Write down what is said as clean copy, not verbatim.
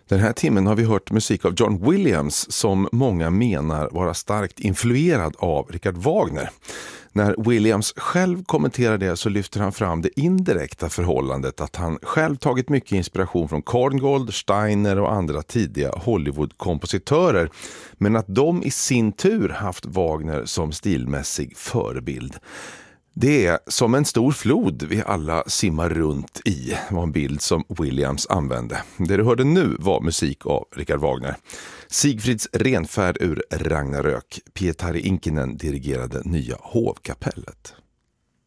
Den här timmen har vi hört musik av John Williams som många menar vara starkt influerad av Richard Wagner. När Williams själv kommenterar det så lyfter han fram det indirekta förhållandet att han själv tagit mycket inspiration från Korngold, Steiner och andra tidiga Hollywood-kompositörer, men att de i sin tur haft Wagner som stilmässig förebild. Det är som en stor flod vi alla simmar runt i, var en bild som Williams använde. Det du hörde nu var musik av Richard Wagner. Sigfrids renfärd ur Ragnarök. Pietari Inkinen dirigerade Nya hovkapellet.